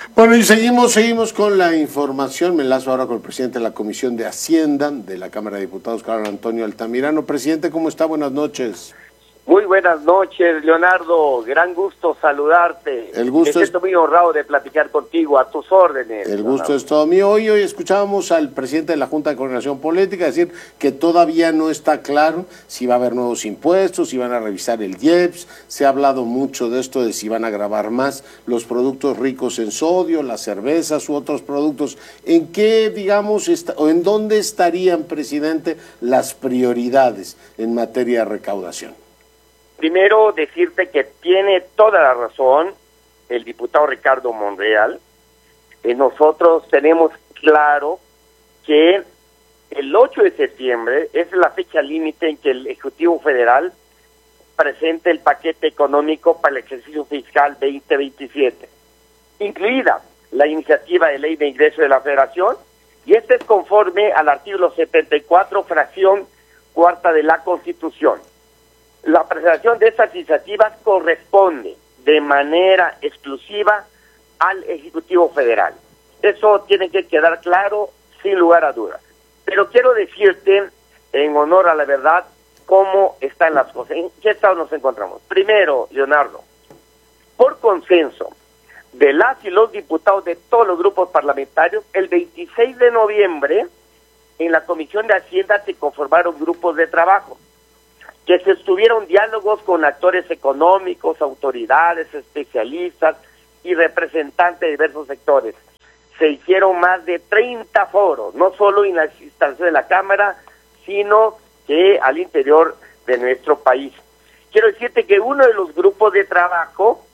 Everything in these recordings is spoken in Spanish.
Bueno, y seguimos con la información. Me enlazo ahora con el presidente de la Comisión de Hacienda de la Cámara de Diputados, Carlos Antonio Altamirano. Presidente, ¿cómo está? Buenas noches. Muy buenas noches, Leonardo. Gran gusto saludarte. El gusto Me siento muy honrado de platicar contigo, a tus órdenes. El gusto es todo mío. Hoy escuchábamos al presidente de la Junta de Coordinación Política decir que todavía no está claro si va a haber nuevos impuestos, si van a revisar el IEPS. Se ha hablado mucho de esto, de si van a gravar más los productos ricos en sodio, las cervezas u otros productos. ¿En qué, digamos, o en dónde estarían, presidente, las prioridades en materia de recaudación? Primero, decirte que tiene toda la razón el diputado Ricardo Monreal. Nosotros tenemos claro que el 8 de septiembre es la fecha límite en que el Ejecutivo Federal presente el paquete económico para el ejercicio fiscal 2027, incluida la iniciativa de ley de ingreso de la Federación, y este es conforme al artículo 74, fracción cuarta de la Constitución. La presentación de estas iniciativas corresponde de manera exclusiva al Ejecutivo Federal. Eso tiene que quedar claro sin lugar a dudas. Pero quiero decirte, en honor a la verdad, cómo están las cosas. ¿En qué estado nos encontramos? Primero, Leonardo, por consenso de las y los diputados de todos los grupos parlamentarios, el 26 de noviembre en la Comisión de Hacienda se conformaron grupos de trabajo, que se estuvieron diálogos con actores económicos, autoridades, especialistas y representantes de diversos sectores. Se hicieron más de 30 foros, no solo en las instancias de la Cámara, sino que al interior de nuestro país. Quiero decirte que uno de los grupos de trabajo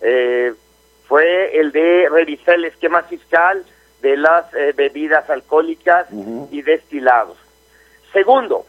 fue el de revisar el esquema fiscal de las bebidas alcohólicas y destilados. Segundo,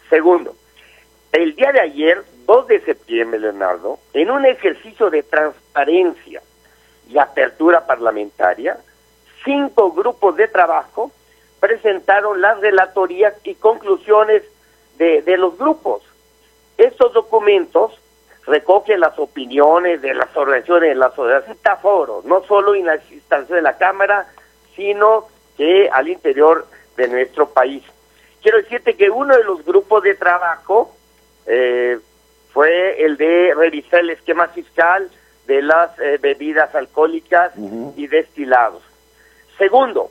el día de ayer, 2 de septiembre, Leonardo, en un ejercicio de transparencia y apertura parlamentaria, 5 grupos de trabajo presentaron las relatorías y conclusiones de los grupos. Estos documentos recogen las opiniones de las organizaciones, de las foros, no solo en las instancias de la Cámara, sino que al interior de nuestro país. Quiero decirte que uno de los grupos de trabajo fue el de revisar el esquema fiscal de las bebidas alcohólicas y destilados. Segundo,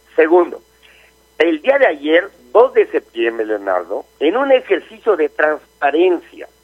el día de ayer, 2 de septiembre, Leonardo, en un ejercicio de transparencia